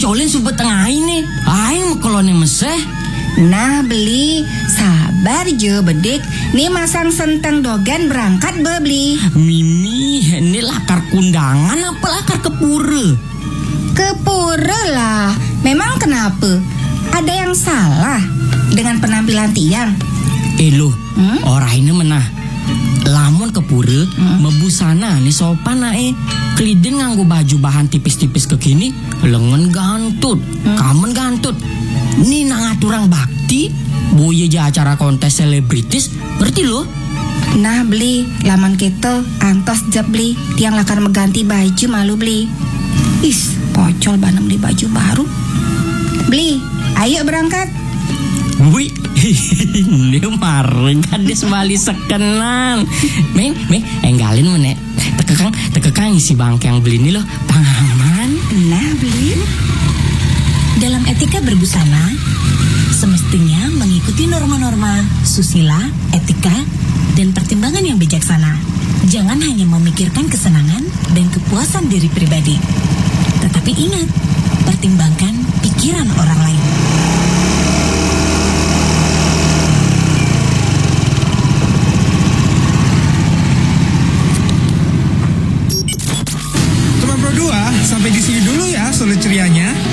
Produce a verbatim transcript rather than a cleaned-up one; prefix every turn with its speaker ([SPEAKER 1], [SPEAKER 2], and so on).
[SPEAKER 1] colin subet tengah ini. Aing kolone meseh.
[SPEAKER 2] Nah beli, sabar jo bedik. Nih masang senteng dogan berangkat beli.
[SPEAKER 1] Mimi, ini lakar kundangan apa lakar kepura?
[SPEAKER 2] Kepura lah. Memang kenapa? Ada yang salah dengan penampilan tiang?
[SPEAKER 1] Eh lo,
[SPEAKER 2] Hmm?
[SPEAKER 1] orang ini menah. Lamun kepura, hmm. mebusana nih sopan nae. Kelidin nganggo baju bahan tipis-tipis kekini, lengan gantut, hmm. kamen gantut. Nih nang aturang bakti, boye ja acara kontes selebritis, ngerti lo?
[SPEAKER 2] Nah beli, laman kita antos jab beli. Tiang lakar mengganti baju malu beli. Is, pocol banem beli baju baru. Beli, ayo berangkat.
[SPEAKER 1] Wih, ini mareng kades bali sekenan. Meng, meng, enggalin menek. Tekekang, tekekang isi bangke yang beli ini loh, tangaman.
[SPEAKER 2] Nah beli.
[SPEAKER 3] Dalam etika berbusana, semestinya mengikuti norma-norma susila, etika, dan pertimbangan yang bijaksana. Jangan hanya memikirkan kesenangan dan kepuasan diri pribadi, tetapi ingat, pertimbangkan pikiran orang lain.
[SPEAKER 4] Sobat Pro dua, sampai di sini dulu ya solo cerianya.